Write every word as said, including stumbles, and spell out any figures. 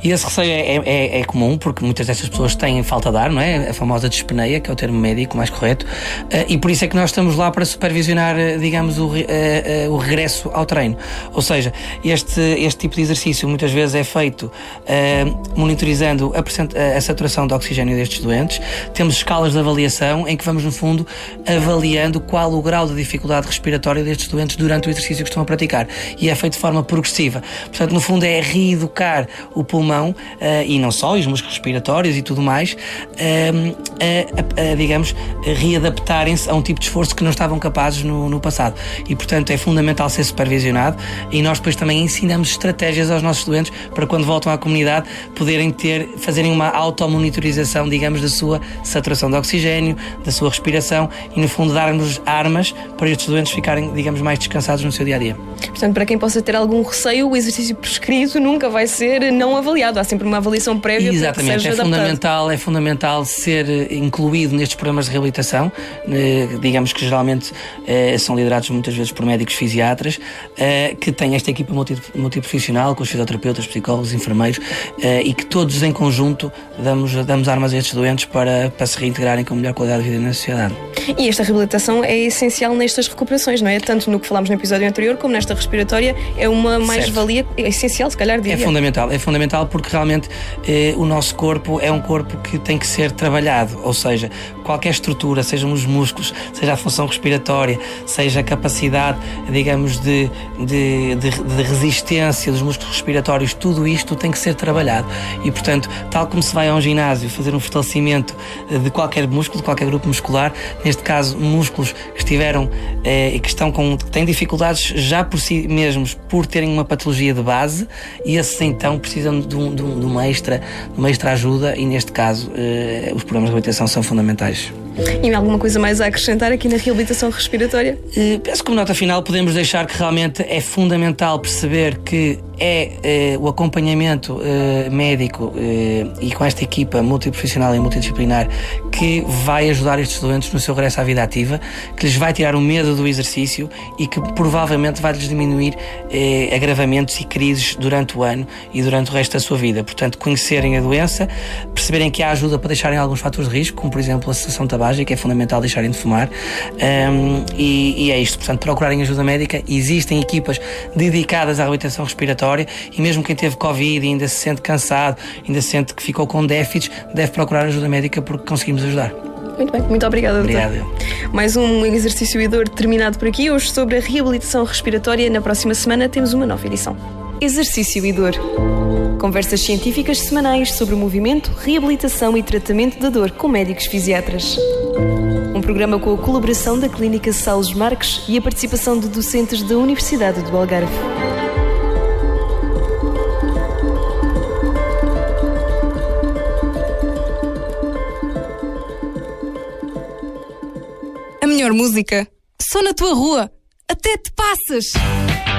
E esse receio é, é, é comum, porque muitas destas pessoas têm falta de ar, não é? A famosa dispneia, que é o termo médico mais correto, uh, e por isso é que nós estamos lá para supervisionar, digamos, o, uh, uh, o regresso ao treino. Ou seja, este, este tipo de exercício muitas vezes é feito uh, monitorizando a, a saturação de oxigênio destes doentes. Temos escalas de avaliação em que vamos, no fundo, avaliando qual o grau de dificuldade respiratória destes doentes durante o exercício que estão a praticar. E é feito de forma progressiva. Portanto, no fundo, é reeducar o pulmão, uh, e não só, e os músculos respiratórios e tudo mais, uh, a, a, a, digamos, a readaptarem-se a um tipo de esforço que não estavam capazes no, no passado. E, portanto, é fundamental ser supervisionado, e nós depois também ensinamos estratégias aos nossos doentes para, quando voltam à comunidade, poderem ter, fazerem uma automonitorização, digamos, da sua saturação de oxigênio, da sua respiração, e, no fundo, darmos armas para estes doentes ficarem, digamos, mais descansados no seu dia-a-dia. Portanto, para quem possa ter algum receio, o exercício prescrito nunca vai ser não avaliado. Há sempre uma avaliação prévia. Exatamente, para que seja é adaptado. fundamental, é fundamental ser incluído nestes programas de reabilitação, digamos que geralmente são liderados muitas vezes por médicos fisiatras, que têm esta equipa multiprofissional, com os fisioterapeutas, psicólogos, enfermeiros, e que todos em conjunto damos, damos armas a estes doentes para, para se reintegrarem com melhor qualidade de vida na sociedade. E esta reabilitação é essencial nestas recuperações, não é? Tanto no que falámos no episódio anterior, como nesta respiratória, é uma mais-valia, é essencial, se calhar, diria. É fundamental, é fundamental porque realmente eh, o nosso corpo é um corpo que tem que ser trabalhado, ou seja, qualquer estrutura, sejam os músculos, seja a função respiratória, seja a capacidade, digamos, de, de, de, de resistência dos músculos respiratórios, tudo isto tem que ser trabalhado. E, portanto, tal como se vai a um ginásio fazer um fortalecimento de qualquer músculo, de qualquer grupo muscular, neste caso, músculos que estiveram e eh, que estão com, que têm dificuldades já por si mesmos, por terem uma patologia de base, e esses então precisam de, um, de, um, de uma extra, de uma extra ajuda, e neste caso eh, os programas de reabilitação são fundamentais. E alguma coisa mais a acrescentar aqui na reabilitação respiratória? Uh, penso que, como nota final, podemos deixar que realmente é fundamental perceber que é uh, o acompanhamento uh, médico uh, e com esta equipa multiprofissional e multidisciplinar que vai ajudar estes doentes no seu regresso à vida ativa, que lhes vai tirar o medo do exercício e que provavelmente vai-lhes diminuir uh, agravamentos e crises durante o ano e durante o resto da sua vida. Portanto, conhecerem a doença, perceberem que há ajuda para deixarem alguns fatores de risco, como por exemplo a cessação tabágica, que é fundamental deixarem de fumar, um, e, e é isto, portanto, procurarem ajuda médica. Existem equipas dedicadas à reabilitação respiratória, e mesmo quem teve Covid e ainda se sente cansado, ainda se sente que ficou com déficits, deve procurar ajuda médica, porque conseguimos ajudar. Muito bem, muito obrigada, doutor. Obrigado. Mais um exercício e dor terminado por aqui. Hoje sobre a reabilitação respiratória. Na próxima semana temos uma nova edição. Exercício e dor. Conversas científicas semanais sobre movimento, reabilitação e tratamento da dor com médicos fisiatras. Um programa com a colaboração da Clínica Salles Marques e a participação de docentes da Universidade do Algarve. A melhor música? Só na tua rua. Até te passas!